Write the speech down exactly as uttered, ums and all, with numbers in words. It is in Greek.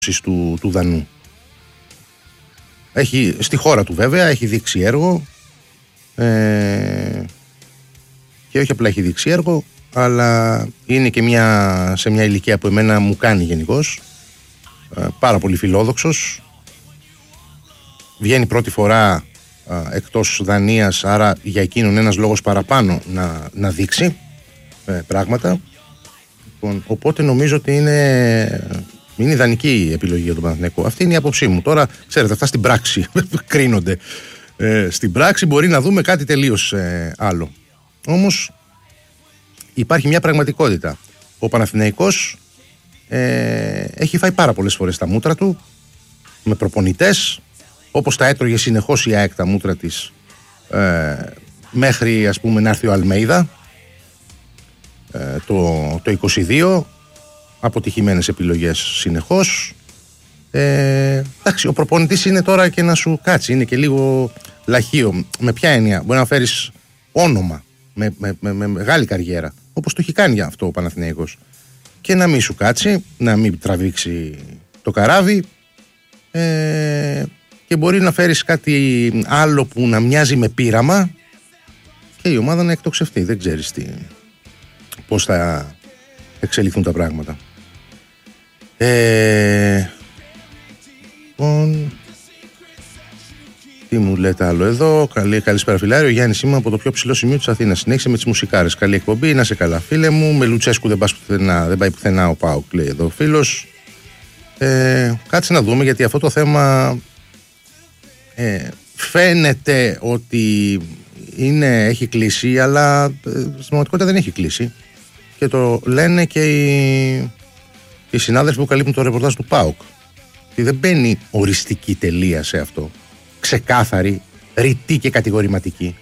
του, του Δανού. Έχει, στη χώρα του βέβαια έχει δείξει έργο ε, και όχι απλά έχει δείξει έργο, αλλά είναι και μια, σε μια ηλικία που εμένα μου κάνει γενικώς, ε, πάρα πολύ φιλόδοξος. Βγαίνει πρώτη φορά ε, εκτός Δανίας, άρα για εκείνον ένας λόγος παραπάνω να, να δείξει ε, πράγματα. Λοιπόν, οπότε νομίζω ότι είναι, είναι ιδανική η επιλογή για τον Παναθηναϊκό. Αυτή είναι η άποψή μου. Τώρα, ξέρετε, αυτά στην πράξη κρίνονται. Ε, στην πράξη μπορεί να δούμε κάτι τελείως ε, άλλο. Όμως υπάρχει μια πραγματικότητα. Ο Παναθηναϊκός ε, έχει φάει πάρα πολλές φορές τα μούτρα του με προπονητές, όπως τα έτρωγε συνεχώς η ΑΕΚ τα μούτρα της ε, μέχρι, ας πούμε, να έρθει ο Αλμέιδα ε, το, το είκοσι δύο. Αποτυχημένες επιλογές συνεχώς. Ε, εντάξει, ο προπονητής είναι τώρα και να σου κάτσει, είναι και λίγο λαχείο. Με ποια έννοια? Μπορεί να φέρεις όνομα με, με, με, με μεγάλη καριέρα, όπως το έχει κάνει για αυτό ο Παναθηναϊκός, και να μην σου κάτσει, να μην τραβήξει το καράβι, ε, και μπορεί να φέρεις κάτι άλλο που να μοιάζει με πείραμα και η ομάδα να εκτοξευτεί. Δεν ξέρεις τι, πώς θα εξελιχθούν τα πράγματα. Ε, λοιπόν, τι μου λέτε άλλο εδώ? Καλή, καλησπέρα φιλάριο. Γιάννη είμαι από το πιο ψηλό σημείο της Αθήνας. Συνέχισε με τις μουσικάρες. Καλή εκπομπή, να σε καλά φίλε μου. Με Λουτσέσκου δεν, πουθενά, δεν πάει πουθενά ο ΠΑΟΚ, λέει εδώ ο φίλος. Ε, κάτσε να δούμε, γιατί αυτό το θέμα ε, φαίνεται ότι είναι, έχει κλείσει, αλλά ε, στην πραγματικότητα δεν έχει κλείσει. Και το λένε και οι, οι συνάδελφοι που καλύπτουν το ρεπορτάζ του ΠΑΟΚ. Και δεν μπαίνει οριστική τελεία σε αυτό. Ξεκάθαρη, ρητή και κατηγορηματική.